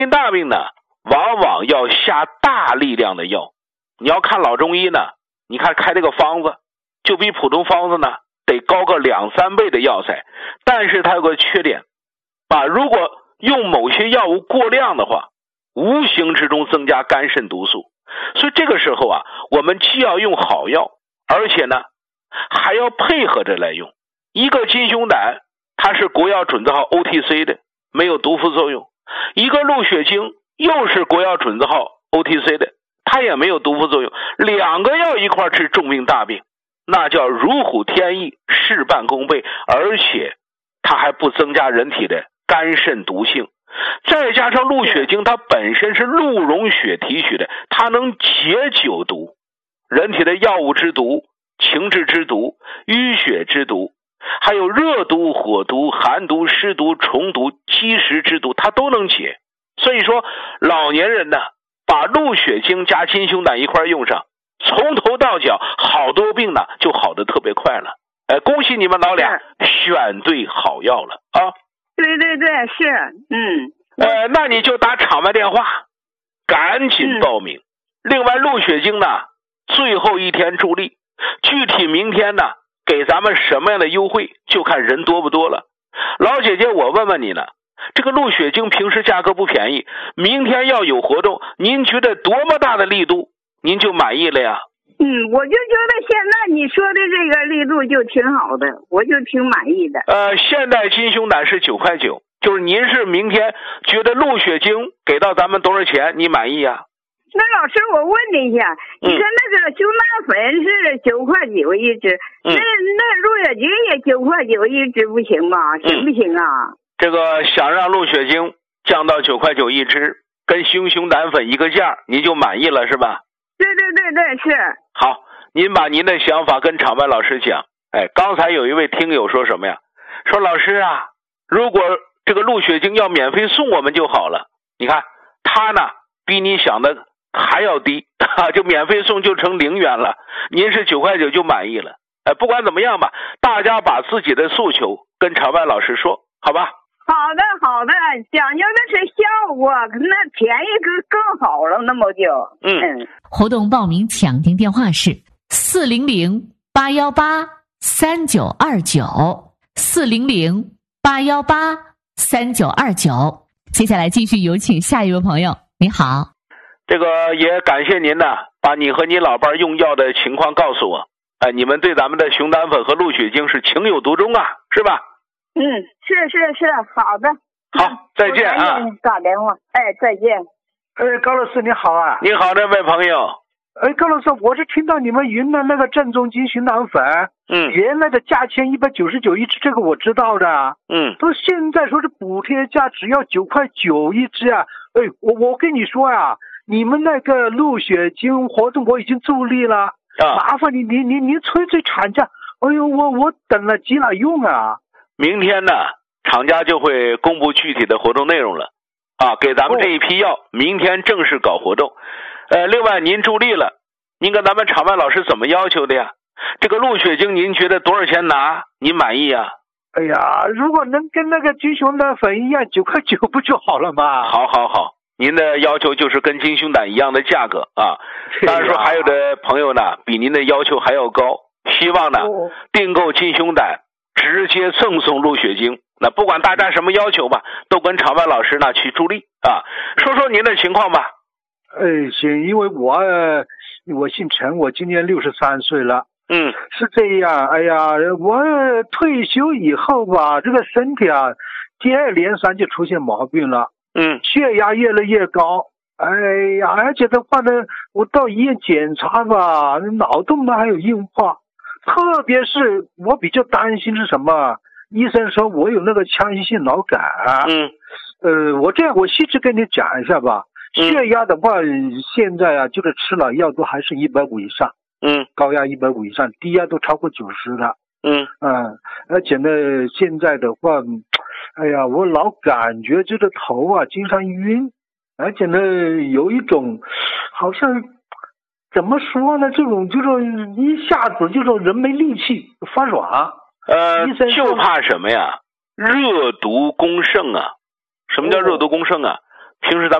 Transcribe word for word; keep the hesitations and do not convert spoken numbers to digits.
大病呢，往往要下大力量的药。你要看老中医呢，你看开这个方子，就比普通方子呢得高个两三倍的药材，但是它有个缺点啊，如果用某些药物过量的话，无形之中增加肝肾毒素。所以这个时候啊，我们既要用好药，而且呢还要配合着来用。一个金熊胆它是国药准字号 O T C 的，没有毒副作用；一个鹿血精又是国药准字号 O T C 的，它也没有毒副作用。两个药一块治重病大病，那叫如虎添翼，事半功倍，而且它还不增加人体的肝肾毒性。再加上鹿血精它本身是鹿茸血提取的，它能解酒毒。人体的药物之毒、情志之毒、淤血之毒，还有热毒、火毒、寒毒、湿毒、虫毒、积食之毒，它都能解。所以说老年人呢，把鹿血精加金熊胆一块用上，从头到脚好多病呢就好得特别快了。哎，恭喜你们老俩选对好药了啊！ 对对对，是，嗯， 呃，那你就打场外电话，赶紧报名。嗯、另外，鹿血精呢，最后一天助力，具体明天呢给咱们什么样的优惠，就看人多不多了。老姐姐，我问问你呢，这个鹿血精平时价格不便宜，明天要有活动，您觉得多么大的力度，您就满意了呀？ 嗯，我就觉得现在你说的这个力度就挺好的，我就挺满意的。呃， 现在金熊胆是九块九，就是您是明天觉得鹿血精给到咱们多少钱，你满意啊？ 那老师，我问你一下，嗯、你看那个熊胆粉是九块九一支，嗯、那那鹿血精也九块九一支，不行吗？行不行啊？嗯、 这个想让鹿血精降到九块九一支，跟熊熊胆粉一个价，您就满意了是吧？ 对对对对，是。 好，您把您的想法跟场外老师讲。哎，刚才有一位听友说什么呀？说老师啊，如果这个鹿血精要免费送我们就好了。你看他呢比你想的还要低，就免费送就成零元了。您是九块九就满意了。哎，不管怎么样吧，大家把自己的诉求跟场外老师说，好吧？ 好的好的，讲究的是效果，那便宜更更好了，那么就嗯。 活动报名抢听电话是四零零八幺八三九二九四零零八幺八三九二九。接下来继续有请下一位朋友。你好， 这个也感谢您呢，把你和你老伴用药的情况告诉我。哎，你们对咱们的熊胆粉和鹿血精是情有独钟啊，是吧？ 嗯，是是是，好的。 好，再见啊！ 打电话，哎，再见。 哎，高老师你好啊！ 你好，这位朋友。 哎，高老师，我是听到你们云南那个正宗金熊胆粉， 嗯， 原来的价钱一百九十九一支，这个我知道的， 嗯， 都现在说是补贴价只要九块九一支啊！哎，我我跟你说啊，你们那个鹿血精活动我已经助力了， 啊， 麻烦你你你你催催产价，哎呦，我我等了急了用啊！ 明天呢，厂家就会公布具体的活动内容了，啊，给咱们这一批药，哦、明天正式搞活动。呃，另外您助力了，您跟咱们场外老师怎么要求的呀？这个鹿血精您觉得多少钱拿？您满意啊？ 哎呀，如果能跟那个金熊胆粉一样，九块九不就好了吗？ 好好好，您的要求就是跟金熊胆一样的价格啊。当然说还有的朋友呢，比您的要求还要高，希望呢、哦、订购金熊胆直接赠送鹿血精。那不管大家什么要求吧，都跟场外老师呢去助力啊。说说您的情况吧。 哎，行，因为我我姓陈，我今年六十三岁了。 嗯， 是这样。哎呀，我退休以后吧，这个身体啊，接二连三就出现毛病了。 嗯， 血压越来越高。哎呀，而且的话呢，我到医院检查吧，脑动脉还有硬化。特别是我比较担心是什么？医生说我有那个腔隙性脑感。 嗯， 呃，我这样我细致跟你讲一下吧。血压的话，现在啊，就是吃了药都还是一百五以上， 嗯， 高压一百五以上，低压都超过九十了， 嗯嗯，而且呢，现在的话，哎呀，我老感觉这个头啊经常晕，而且呢，有一种好像怎么说呢，这种这种一下子这种人没力气发软， 呃，就怕什么呀？热毒攻胜啊！什么叫热毒攻胜啊？ 平时咱